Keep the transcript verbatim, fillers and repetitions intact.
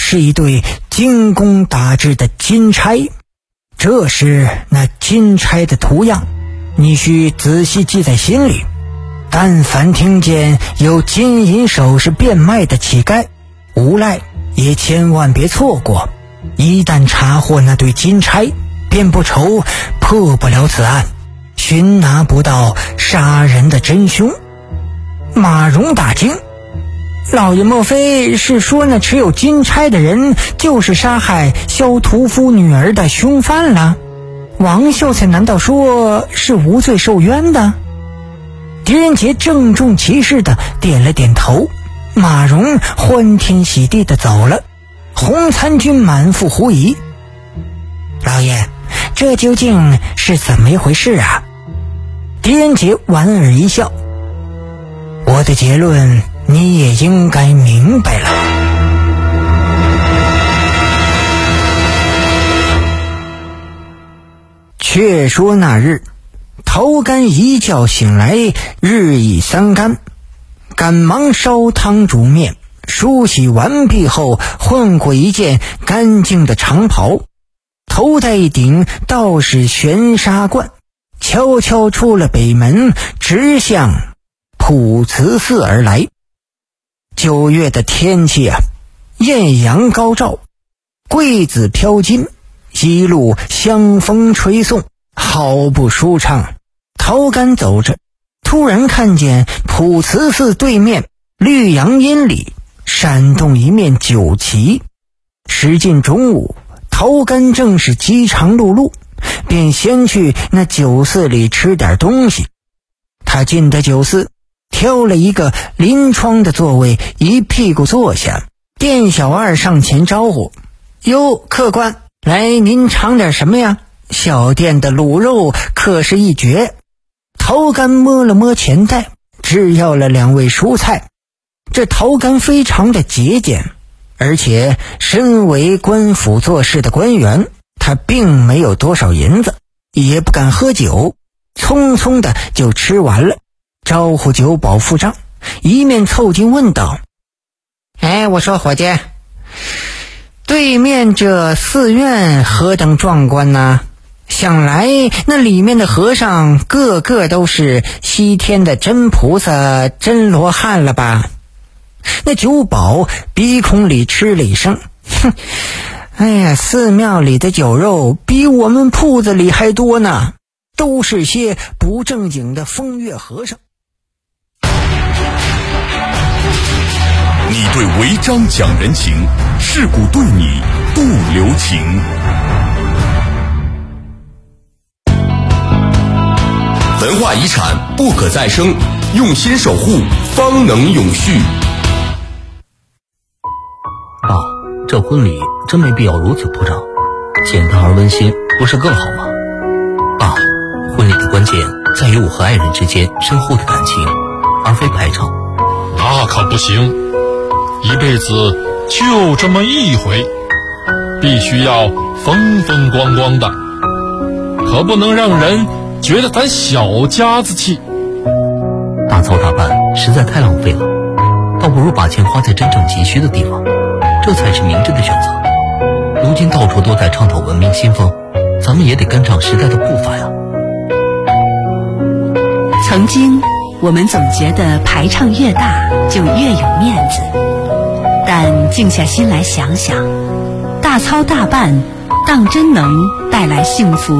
是一对精工打制的金钗，这是那金钗的图样，你需仔细记在心里。但凡听见有金银首饰变卖的乞丐，无赖也千万别错过，一旦查获那对金钗，便不愁破不了此案，寻拿不到杀人的真凶。马荣大惊，老爷莫非是说那持有金钗的人就是杀害萧屠夫女儿的凶犯了？王秀才难道说是无罪受冤的？狄仁杰郑重其事地点了点头，马荣欢天喜地地走了。洪参军满腹狐疑，老爷，这究竟是怎么一回事啊？狄仁杰莞尔一笑，我的结论你也应该明白了。却说那日，头干一觉醒来，日已三竿，赶忙烧汤煮面，梳洗完毕后，换过一件干净的长袍，头戴一顶道士玄沙冠，悄悄出了北门，直向普慈寺而来。九月的天气啊，艳阳高照，桂子飘金，一路香风吹送，好不舒畅。陶干走着，突然看见普慈寺对面绿杨阴里闪动一面酒旗。时近中午，陶干正是饥肠辘辘，便先去那酒肆里吃点东西。他进得酒肆，挑了一个临窗的座位，一屁股坐下。店小二上前招呼：哟，客官，来，您尝点什么呀？小店的卤肉可是一绝。陶干摸了摸钱袋，只要了两味蔬菜。这陶干非常的节俭，而且身为官府做事的官员，他并没有多少银子，也不敢喝酒，匆匆的就吃完了，招呼酒保付账，一面凑近问道：哎，我说伙计，对面这寺院何等壮观呢？想来那里面的和尚个个都是西天的真菩萨真罗汉了吧？那酒保鼻孔里吃了一声，哼，哎呀，寺庙里的酒肉比我们铺子里还多呢，都是些不正经的风月和尚。 你对违章讲人情，世故对你不留情。文化遗产不可再生，用心守护方能永续。 爸，这婚礼真没必要如此铺张，简单而温馨不是更好吗？爸，婚礼的关键在于我和爱人之间深厚的感情，而非排场。 那可不行，一辈子就这么一回，必须要风风光光的，可不能让人觉得咱小家子气。 大操大办实在太浪费了，倒不如把钱花在真正急需的地方，这才是明智的选择。如今到处都在倡导文明新风，咱们也得跟上时代的步伐呀。 曾经我们总觉得排场越大就越有面子，但静下心来想想，大操大办当真能带来幸福